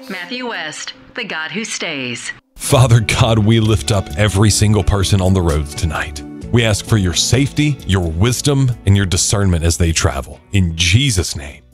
Matthew West, the God who stays. Father God, we lift up every single person on the roads tonight. We ask for your safety, your wisdom, and your discernment as they travel. In Jesus' name.